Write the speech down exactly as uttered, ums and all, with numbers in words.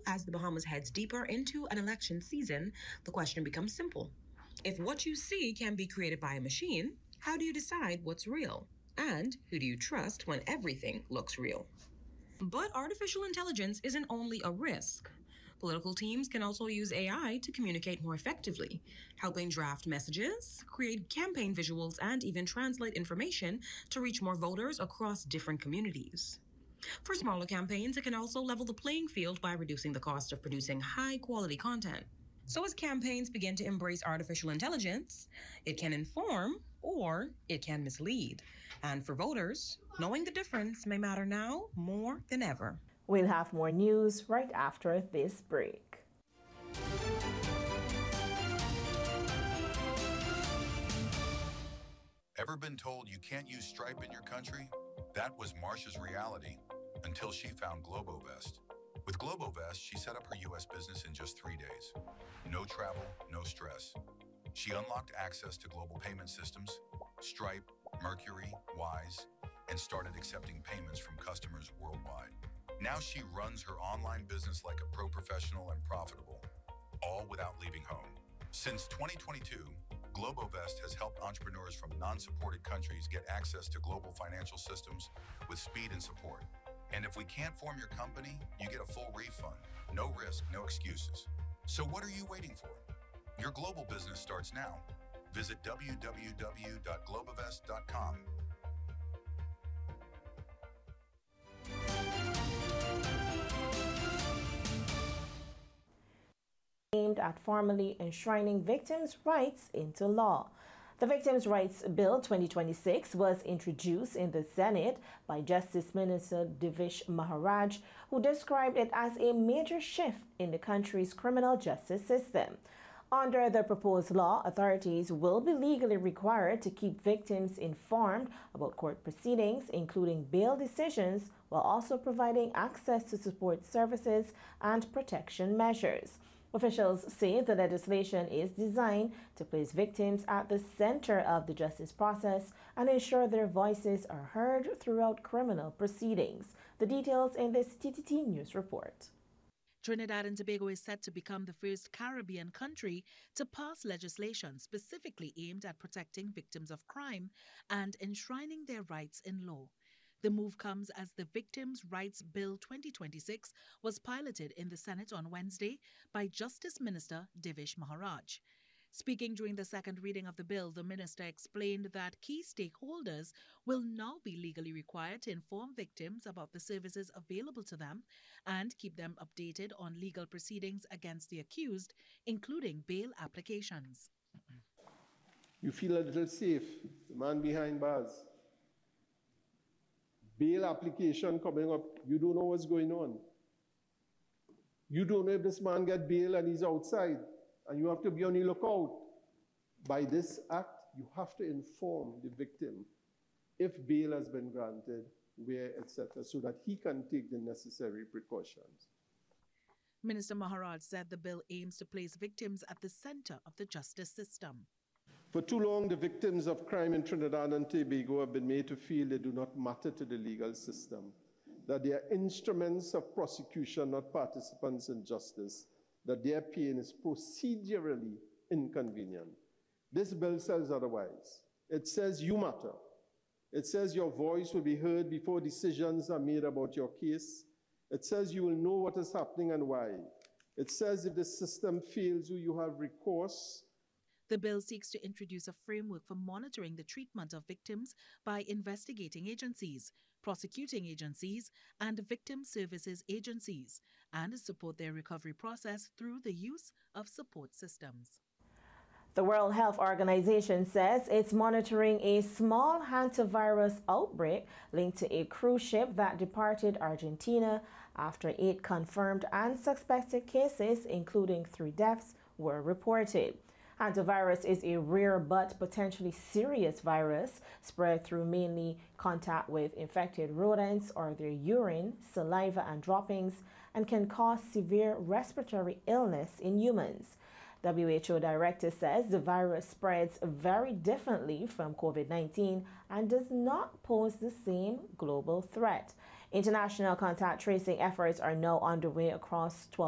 As the Bahamas heads deeper into an election season, the question becomes simple. If what you see can be created by a machine, how do you decide what's real? And who do you trust when everything looks real? But artificial intelligence isn't only a risk. Political teams can also use A I to communicate more effectively, helping draft messages, create campaign visuals, and even translate information to reach more voters across different communities. For smaller campaigns, it can also level the playing field by reducing the cost of producing high-quality content. So as campaigns begin to embrace artificial intelligence, it can inform or it can mislead. And for voters, knowing the difference may matter now more than ever. We'll have more news right after this break. Ever been told you can't use Stripe in your country? That was Marsha's reality until she found GloboVest. With GloboVest, she set up her U S business in just three days. No travel, no stress. She unlocked access to global payment systems, Stripe, Mercury, Wise, and started accepting payments from customers worldwide. Now she runs her online business like a pro professional and profitable, all without leaving home. Since twenty twenty-two, GloboVest has helped entrepreneurs from non-supported countries get access to global financial systems with speed and support. And if we can't form your company, you get a full refund. No risk, no excuses. So what are you waiting for? Your global business starts now. Visit w w w dot globovest dot com. Aimed at formally enshrining victims' rights into law. The Victims' Rights Bill twenty twenty-six was introduced in the Senate by Justice Minister Devish Maharaj, who described it as a major shift in the country's criminal justice system. Under the proposed law, authorities will be legally required to keep victims informed about court proceedings, including bail decisions, while also providing access to support services and protection measures. Officials say the legislation is designed to place victims at the center of the justice process and ensure their voices are heard throughout criminal proceedings. The details in this T T T News report. Trinidad and Tobago is set to become the first Caribbean country to pass legislation specifically aimed at protecting victims of crime and enshrining their rights in law. The move comes as the Victims' Rights Bill twenty twenty-six was piloted in the Senate on Wednesday by Justice Minister Devish Maharaj. Speaking during the second reading of the bill, the minister explained that key stakeholders will now be legally required to inform victims about the services available to them and keep them updated on legal proceedings against the accused, including bail applications. You feel a little safe, the man behind bars. Bail application coming up, you don't know what's going on. You don't know if this man get bail and he's outside, and you have to be on the lookout. By this act, you have to inform the victim if bail has been granted, where, et cetera, so that he can take the necessary precautions. Minister Maharaj said the bill aims to place victims at the center of the justice system. For too long, the victims of crime in Trinidad and Tobago have been made to feel they do not matter to the legal system, that they are instruments of prosecution, not participants in justice, that their pain is procedurally inconvenient. This bill says otherwise. It says you matter. It says your voice will be heard before decisions are made about your case. It says you will know what is happening and why. It says if the system fails you, you have recourse. The bill seeks to introduce a framework for monitoring the treatment of victims by investigating agencies, prosecuting agencies, and victim services agencies, and support their recovery process through the use of support systems. The World Health Organization says it's monitoring a small hantavirus outbreak linked to a cruise ship that departed Argentina after eight confirmed and suspected cases, including three deaths, were reported. Hantavirus is a rare but potentially serious virus spread through mainly contact with infected rodents or their urine, saliva, and droppings, and can cause severe respiratory illness in humans. W H O director says the virus spreads very differently from COVID nineteen and does not pose the same global threat. International contact tracing efforts are now underway across twelve